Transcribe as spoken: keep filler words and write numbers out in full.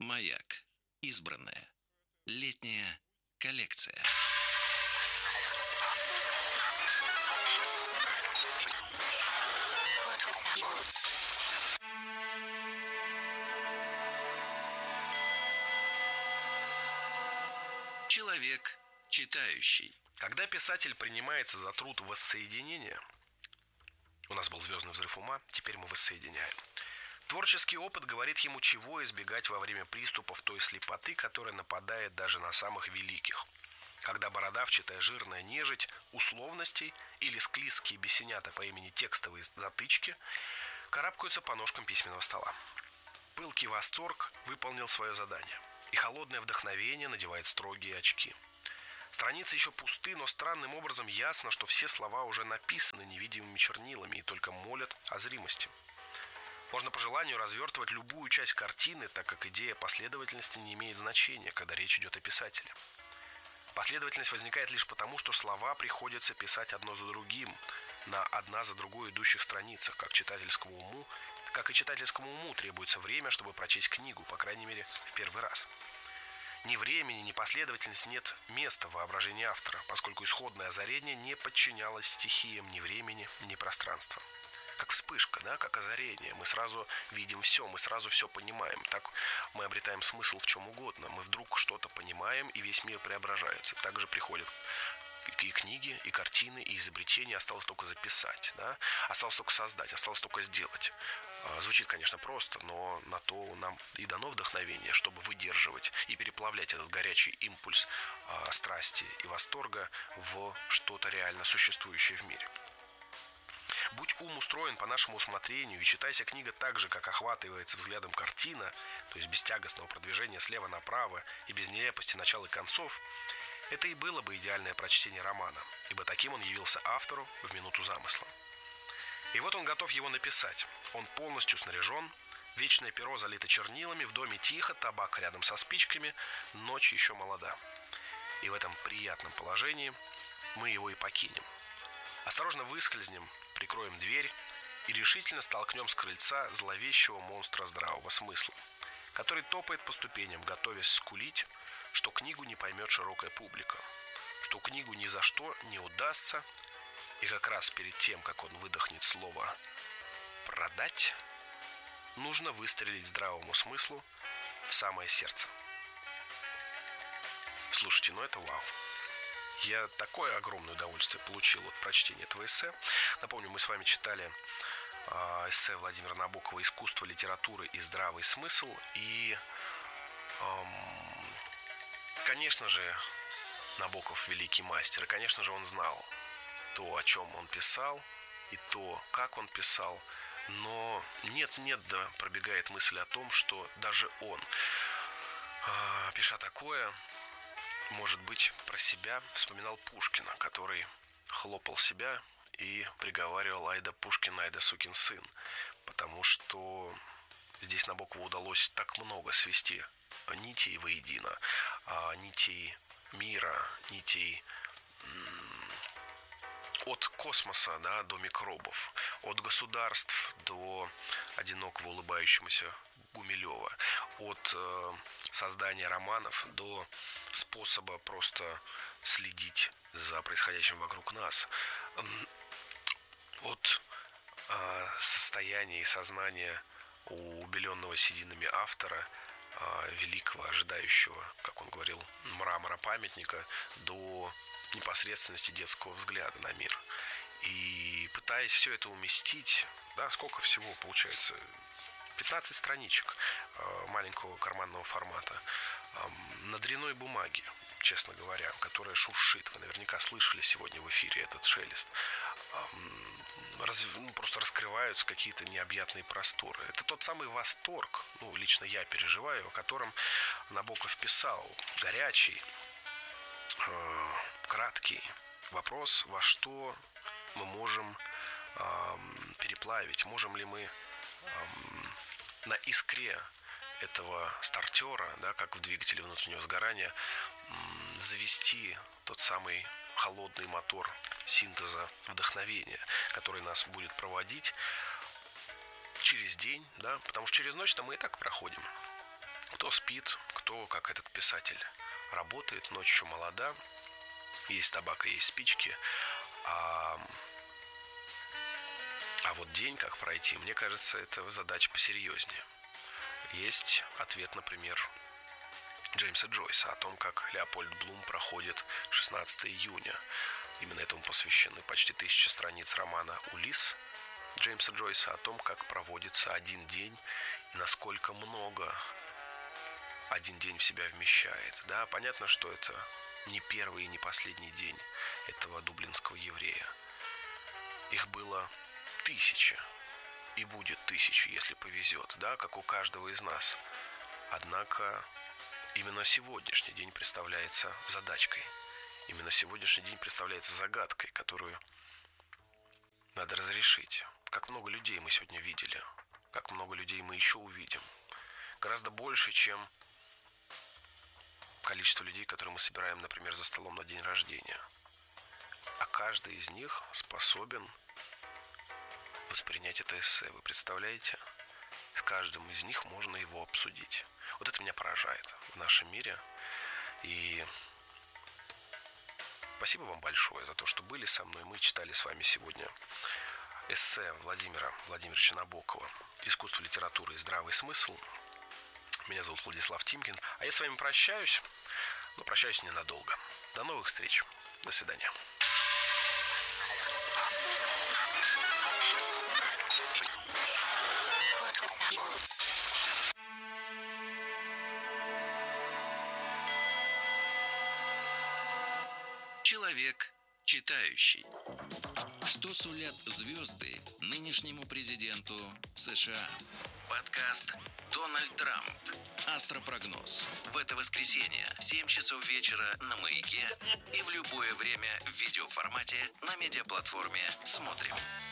Маяк. Избранное. Летняя коллекция. Человек читающий. Когда писатель принимается за труд воссоединения, у нас был «Звездный взрыв ума», теперь мы воссоединяем. Творческий опыт говорит ему, чего избегать во время приступов той слепоты, которая нападает даже на самых великих. Когда бородавчатая жирная нежить условностей или склизкие бесенята по имени текстовые затычки карабкаются по ножкам письменного стола. Пылкий восторг выполнил свое задание, и холодное вдохновение надевает строгие очки. Страницы еще пусты, но странным образом ясно, что все слова уже написаны невидимыми чернилами и только молят о зримости. Можно по желанию развертывать любую часть картины, так как идея последовательности не имеет значения, когда речь идет о писателе. Последовательность возникает лишь потому, что слова приходится писать одно за другим, на одна за другой идущих страницах, как читательскому уму, как и читательскому уму требуется время, чтобы прочесть книгу, по крайней мере, в первый раз. Ни времени, ни последовательности нет места в воображении автора, поскольку исходное озарение не подчинялось стихиям ни времени, ни пространства. Как вспышка, да, как озарение. Мы сразу видим все, мы сразу все понимаем. Так мы обретаем смысл в чем угодно. Мы вдруг что-то понимаем, и весь мир преображается. Также приходят и книги, и картины, и изобретения. Осталось только записать, да? Осталось только создать, осталось только сделать. Звучит, конечно, просто, но на то нам и дано вдохновение, чтобы выдерживать и переплавлять этот горячий импульс страсти и восторга в что-то реально существующее в мире. Будь ум устроен по нашему усмотрению, и читайся книга так же, как охватывается взглядом картина, то есть без тягостного продвижения слева направо и без нелепости начала и концов, это и было бы идеальное прочтение романа, ибо таким он явился автору в минуту замысла. И вот он готов его написать. Он полностью снаряжен, вечное перо залито чернилами, в доме тихо, табак рядом со спичками, ночь еще молода. И в этом приятном положении мы его и покинем. Осторожно выскользнем, прикроем дверь и решительно столкнем с крыльца зловещего монстра здравого смысла, который топает по ступеням, готовясь скулить, что книгу не поймет широкая публика, что книгу ни за что не удастся, и как раз перед тем, как он выдохнет слово «продать», нужно выстрелить здравому смыслу в самое сердце. Слушайте, ну это вау. Я такое огромное удовольствие получил от прочтения этого эссе. Напомню, мы с вами читали э, эссе Владимира Набокова «Искусство литературы и здравый смысл». И, эм, конечно же, Набоков великий мастер. И, конечно же, он знал то, о чем он писал, и то, как он писал. Но нет-нет, да пробегает мысль о том, что даже он, э, пиша такое, может быть, про себя вспоминал Пушкина, который хлопал себя и приговаривал: «Ай да Пушкин, ай да сукин сын», потому что здесь Набокову удалось так много свести нитей воедино, нитей мира, нитей от космоса, да, до микробов, от государств до одинокого улыбающегося Гумилева, от э, создания романов до способа просто следить за происходящим вокруг нас, от э, состояния и сознания убеленного сединами автора, э, великого, ожидающего, как он говорил, мрамора памятника, до непосредственности детского взгляда на мир. И пытаясь все это уместить, да, сколько всего получается, пятнадцать страничек э, маленького карманного формата, э, на дрянной бумаге, честно говоря, которая шуршит. Вы наверняка слышали сегодня в эфире этот шелест. Э, раз, ну, просто раскрываются какие-то необъятные просторы. Это тот самый восторг, ну, лично я переживаю, о котором Набоков писал, горячий, э, краткий вопрос: во что мы можем э, переплавить, можем ли мы э, на искре этого стартера, да, как в двигателе внутреннего сгорания, э, завести тот самый холодный мотор синтеза вдохновения, который нас будет проводить через день, да, потому что через ночь-то мы и так проходим. Кто спит, кто, как этот писатель, работает, ночь еще молода, есть табак и есть спички, а, а вот день как пройти, мне кажется, это задача посерьезнее. Есть ответ, например, Джеймса Джойса о том, как Леопольд Блум проходит шестнадцатого июня. Именно этому посвящены почти тысяча страниц романа «Улисс» Джеймса Джойса о том, как проводится один день и насколько много один день в себя вмещает. Да, понятно, что это не первый и не последний день этого дублинского еврея. Их было тысяча, и будет тысяча, если повезет, да, как у каждого из нас. Однако именно сегодняшний день представляется задачкой. Именно сегодняшний день представляется загадкой, которую надо разрешить. Как много людей мы сегодня видели, как много людей мы еще увидим. Гораздо больше, чем количество людей, которые мы собираем, например, за столом на день рождения. А каждый из них способен воспринять это эссе. Вы представляете? С каждым из них можно его обсудить. Вот это меня поражает в нашем мире. И спасибо вам большое за то, что были со мной. Мы читали с вами сегодня эссе Владимира Владимировича Набокова «Искусство литературы и здравый смысл». Меня зовут Владислав Тимкин. А я с вами прощаюсь, но прощаюсь ненадолго. До новых встреч. До свидания. Человек читающий. Что сулят звезды нынешнему президенту США? Подкаст «Дональд Трамп. Астропрогноз». В это воскресенье в семь часов вечера на «Маяке» и в любое время в видеоформате на медиаплатформе «Смотрим».